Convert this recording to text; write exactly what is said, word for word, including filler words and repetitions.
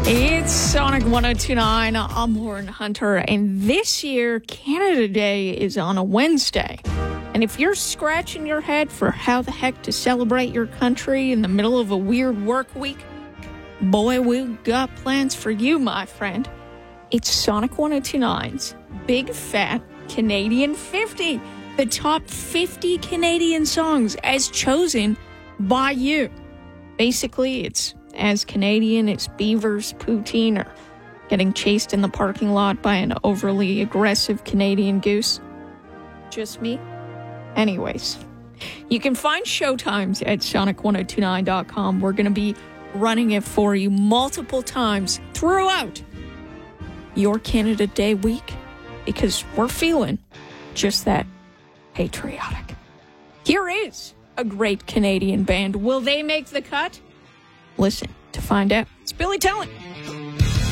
It's Sonic one oh two point nine. I'm Lauren Hunter, and this year, Canada Day is on a Wednesday. And if you're scratching your head for how the heck to celebrate your country in the middle of a weird work week, boy, we've got plans for you, my friend. It's Sonic one oh two point nine's Big Fat Canadian fifty, the top fifty Canadian songs as chosen by you. Basically, it's as Canadian as beavers, poutine, or getting chased in the parking lot by an overly aggressive Canadian goose. Just me? Anyways, you can find showtimes at sonic one oh two nine dot com. We're going to be running it for you multiple times throughout your Canada Day week because we're feeling just that patriotic. Here is a great Canadian band. Will they make the cut? Listen to find out. It's Billy Talent.